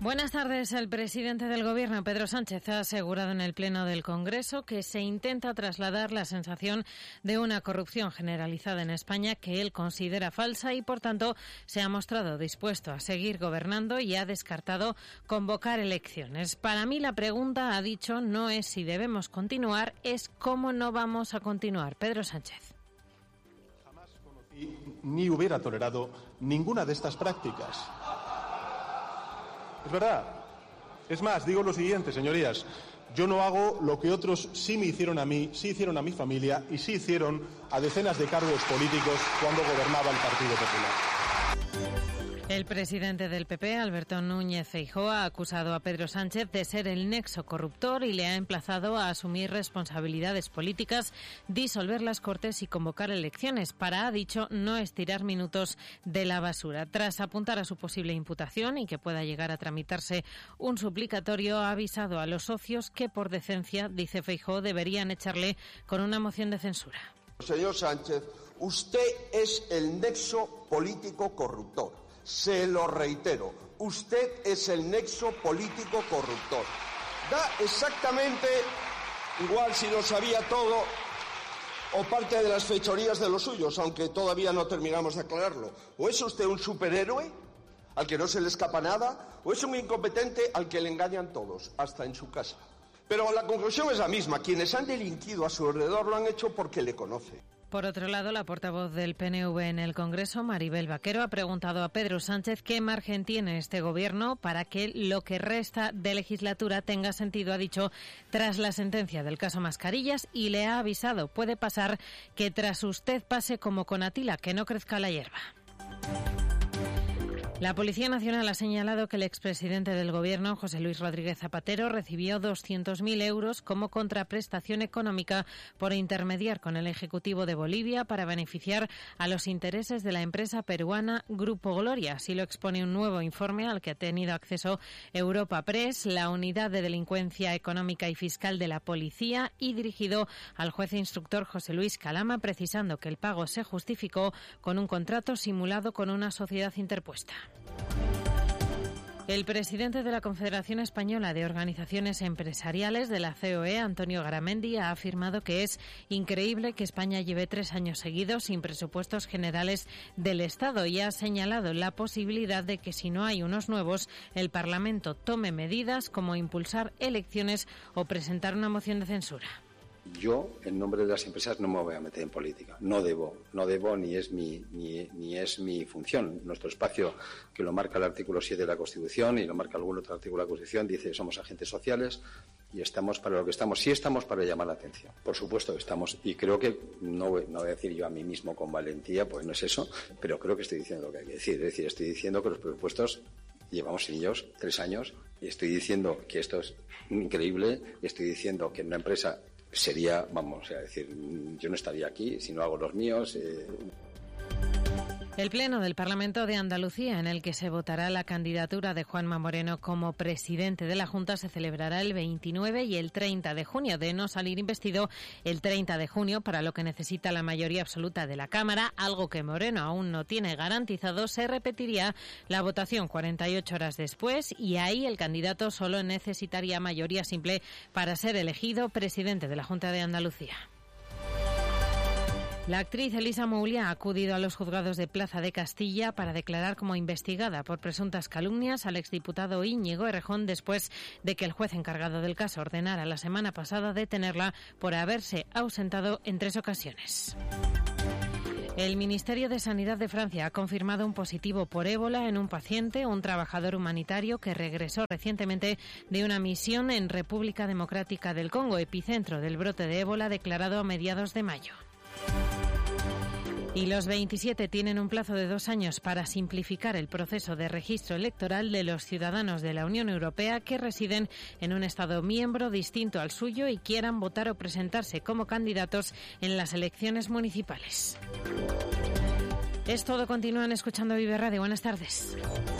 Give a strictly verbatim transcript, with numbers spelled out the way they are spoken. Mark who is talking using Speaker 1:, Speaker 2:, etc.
Speaker 1: Buenas tardes. El presidente del Gobierno, Pedro Sánchez, ha asegurado en el Pleno del Congreso que se intenta trasladar la sensación de una corrupción generalizada en España que él considera falsa y, por tanto, se ha mostrado dispuesto a seguir gobernando y ha descartado convocar elecciones. Para mí la pregunta, ha dicho, no es si debemos continuar, es cómo no vamos a continuar. Pedro Sánchez.
Speaker 2: Jamás conocí ni hubiera tolerado ninguna de estas prácticas. Es verdad. Es más, digo lo siguiente, señorías. Yo no hago lo que otros sí me hicieron a mí, sí hicieron a mi familia y sí hicieron a decenas de cargos políticos cuando gobernaba el Partido Popular.
Speaker 1: El presidente del P P, Alberto Núñez Feijóo, ha acusado a Pedro Sánchez de ser el nexo corruptor y le ha emplazado a asumir responsabilidades políticas, disolver las Cortes y convocar elecciones para, ha dicho, no estirar minutos de la basura. Tras apuntar a su posible imputación y que pueda llegar a tramitarse un suplicatorio, ha avisado a los socios que por decencia, dice Feijóo, deberían echarle con una moción de censura.
Speaker 3: Señor Sánchez, usted es el nexo político corruptor. Se lo reitero, usted es el nexo político corruptor. Da exactamente igual si lo sabía todo o parte de las fechorías de los suyos, aunque todavía no terminamos de aclararlo. ¿O es usted un superhéroe al que no se le escapa nada? ¿O es un incompetente al que le engañan todos, hasta en su casa? Pero la conclusión es la misma. Quienes han delinquido a su alrededor lo han hecho porque le conocen.
Speaker 1: Por otro lado, la portavoz del P N V en el Congreso, Maribel Vaquero, ha preguntado a Pedro Sánchez qué margen tiene este Gobierno para que lo que resta de legislatura tenga sentido, ha dicho, tras la sentencia del caso Mascarillas, y le ha avisado, puede pasar que tras usted pase como con Atila, que no crezca la hierba. La Policía Nacional ha señalado que el expresidente del Gobierno, José Luis Rodríguez Zapatero, recibió doscientos mil euros como contraprestación económica por intermediar con el Ejecutivo de Bolivia para beneficiar a los intereses de la empresa peruana Grupo Gloria. Así lo expone un nuevo informe al que ha tenido acceso Europa Press, la unidad de delincuencia económica y fiscal de la Policía, y dirigido al juez instructor José Luis Calama, precisando que el pago se justificó con un contrato simulado con una sociedad interpuesta. El presidente de la Confederación Española de Organizaciones Empresariales, de la C O E, Antonio Garamendi, ha afirmado que es increíble que España lleve tres años seguidos sin presupuestos generales del Estado y ha señalado la posibilidad de que, si no hay unos nuevos, el Parlamento tome medidas como impulsar elecciones o presentar una moción de censura.
Speaker 4: Yo, en nombre de las empresas, no me voy a meter en política. No debo, no debo, ni es mi, ni, ni es mi función. Nuestro espacio, que lo marca el artículo siete de la Constitución y lo marca algún otro artículo de la Constitución, dice que somos agentes sociales y estamos para lo que estamos. Sí estamos para llamar la atención. Por supuesto que estamos, y creo que, no voy, no voy a decir yo a mí mismo con valentía, pues no es eso, pero creo que estoy diciendo lo que hay que decir. Es decir, estoy diciendo que los presupuestos llevamos sin ellos tres años y estoy diciendo que esto es increíble, y estoy diciendo que en una empresa sería, vamos a decir, yo no estaría aquí si no hago los míos. Eh.
Speaker 1: El Pleno del Parlamento de Andalucía, en el que se votará la candidatura de Juanma Moreno como presidente de la Junta, se celebrará el veintinueve y el treinta de junio. De no salir investido el treinta de junio, para lo que necesita la mayoría absoluta de la Cámara, algo que Moreno aún no tiene garantizado, se repetiría la votación cuarenta y ocho horas después y ahí el candidato solo necesitaría mayoría simple para ser elegido presidente de la Junta de Andalucía. La actriz Elisa Moulia ha acudido a los juzgados de Plaza de Castilla para declarar como investigada por presuntas calumnias al exdiputado Íñigo Errejón, después de que el juez encargado del caso ordenara la semana pasada detenerla por haberse ausentado en tres ocasiones. El Ministerio de Sanidad de Francia ha confirmado un positivo por ébola en un paciente, un trabajador humanitario que regresó recientemente de una misión en República Democrática del Congo, epicentro del brote de ébola declarado a mediados de mayo. Y los veintisiete tienen un plazo de dos años para simplificar el proceso de registro electoral de los ciudadanos de la Unión Europea que residen en un Estado miembro distinto al suyo y quieran votar o presentarse como candidatos en las elecciones municipales. Es todo. Continúan escuchando Vive Radio. Buenas tardes.